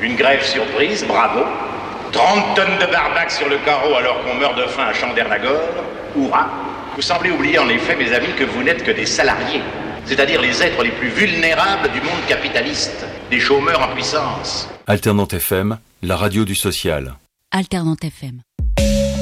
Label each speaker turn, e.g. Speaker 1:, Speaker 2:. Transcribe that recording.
Speaker 1: Une grève surprise, bravo. 30 tonnes de barbac sur le carreau alors qu'on meurt de faim à Chandernagore, hurrah. Vous semblez oublier en effet, mes amis, que vous n'êtes que des salariés, c'est-à-dire les êtres les plus vulnérables du monde capitaliste, des chômeurs en puissance.
Speaker 2: Alternante FM, la radio du social.
Speaker 3: Alternante FM.